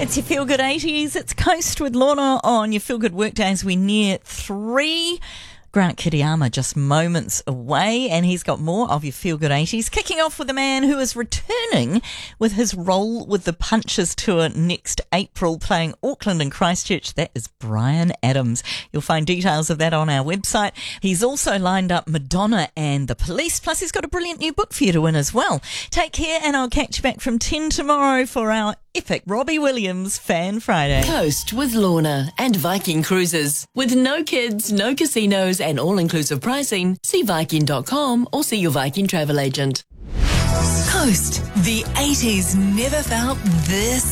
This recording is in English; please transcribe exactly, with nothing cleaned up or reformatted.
It's your Feel Good eighties. It's Coast with Lorna on your Feel Good Workdays. We're near three. Grant Kiriyama just moments away, and he's got more of your Feel Good eighties. Kicking off with a man who is returning with his Roll with the Punches tour next April, playing Auckland and Christchurch. That is Bryan Adams. You'll find details of that on our website. He's also lined up Madonna and the Police, plus he's got a brilliant new book for you to win as well. Take care, and I'll catch you back from ten tomorrow for our epic Robbie Williams Fan Friday. Coast with Lorna and Viking Cruises. With no kids, no casinos and all-inclusive pricing, see Viking dot com or see your Viking travel agent. Coast, the eighties never felt this